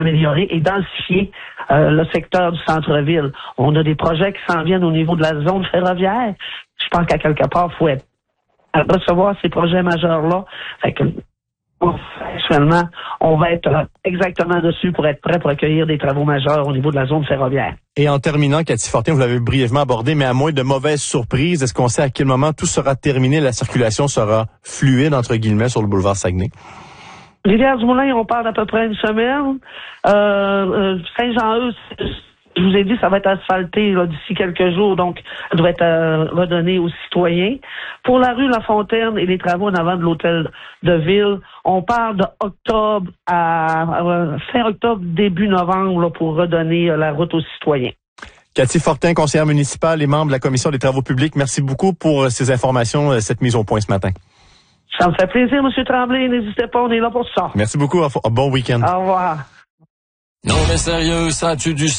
améliorer et densifier le secteur du centre-ville. On a des projets qui s'en viennent au niveau de la zone ferroviaire. Je pense qu'à quelque part, il faut être à recevoir ces projets majeurs-là. Fait que actuellement, on va être exactement dessus pour être prêt pour accueillir des travaux majeurs au niveau de la zone ferroviaire. Et en terminant, Cathy Fortin, vous l'avez brièvement abordé, mais à moins de mauvaises surprises, est-ce qu'on sait à quel moment tout sera terminé, la circulation sera fluide, entre guillemets, sur le boulevard Saguenay? Rivière-du-Moulin, on parle d'à peu près une semaine. Saint-Jean-Eudes, je vous ai dit, ça va être asphalté là, d'ici quelques jours, donc ça doit être redonné aux citoyens. Pour la rue La Fontaine et les travaux en avant de l'hôtel de ville, on parle d'octobre à fin octobre, début novembre là, pour redonner la route aux citoyens. Cathy Fortin, conseillère municipale et membre de la Commission des travaux publics, merci beaucoup pour ces informations, cette mise au point ce matin. Ça me fait plaisir, M. Tremblay. N'hésitez pas, on est là pour ça. Merci beaucoup. Bon week-end. Au revoir. Non mais sérieux, ça tue du